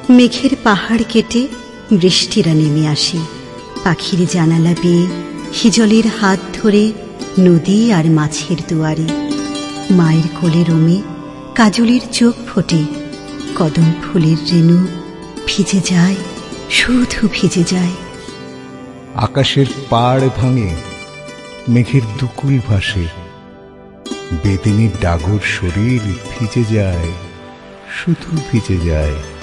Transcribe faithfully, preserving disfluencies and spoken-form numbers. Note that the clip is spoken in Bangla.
মেঘের পাহাড় কেটে বৃষ্টিরা নেমে আসে, পাখির জানালা বেয়ে হিজলের হাত ধরে নদী আর মাছের দুয়ারে। মায়ের কোলে রোমে কাজলের চোখ ফোটে, কদম ফুলের রেণু ভিজে যায়, শুধু ভিজে যায়। আকাশের পাড় ভাঙে, মেঘের দুকুল ভাসে, বেদিনীর ডাগর শরীর ভিজে যায়, শুধু ভিজে যায়।